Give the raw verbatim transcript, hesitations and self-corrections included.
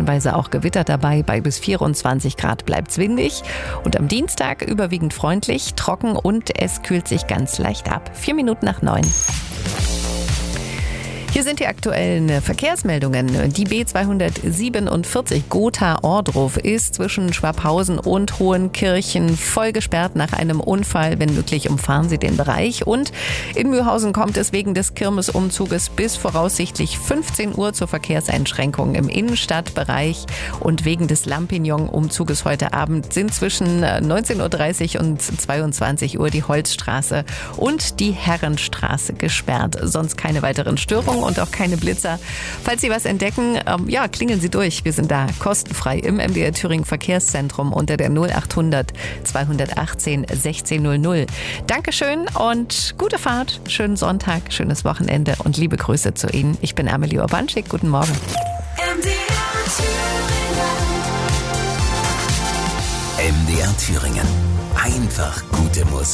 stellenweise auch Gewitter dabei. Bei bis vierundzwanzig Grad bleibt's windig. Und am Dienstag überwiegend freundlich, trocken und es kühlt sich ganz leicht ab. Vier Minuten nach neun. Hier sind die aktuellen Verkehrsmeldungen. Die B zweihundertsiebenundvierzig Gotha-Ohrdruf ist zwischen Schwabhausen und Hohenkirchen voll gesperrt nach einem Unfall. Wenn möglich, umfahren Sie den Bereich. Und in Mühlhausen kommt es wegen des Kirmesumzuges bis voraussichtlich fünfzehn Uhr zur Verkehrseinschränkung im Innenstadtbereich. Und wegen des Lampignon-Umzuges heute Abend sind zwischen neunzehn Uhr dreißig und zweiundzwanzig Uhr die Holzstraße und die Herrenstraße gesperrt. Sonst keine weiteren Störungen und auch keine Blitzer. Falls Sie was entdecken, ähm, ja, klingeln Sie durch. Wir sind da kostenfrei im M D R Thüringen Verkehrszentrum unter der null achthundert zweihundertachtzehn sechzehn null null. Dankeschön und gute Fahrt, schönen Sonntag, schönes Wochenende und liebe Grüße zu Ihnen. Ich bin Amelie Urbanschik. Guten Morgen. M D R Thüringen. M D R Thüringen. Einfach gute Musik.